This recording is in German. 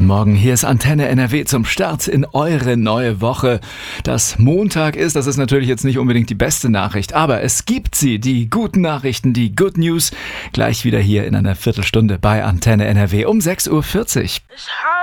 Guten Morgen, hier ist Antenne NRW zum Start in eure neue Woche. Dass Montag ist, das ist natürlich jetzt nicht unbedingt die beste Nachricht, aber es gibt sie, die guten Nachrichten, die Good News, gleich wieder hier in einer Viertelstunde bei Antenne NRW um 6:40 Uhr.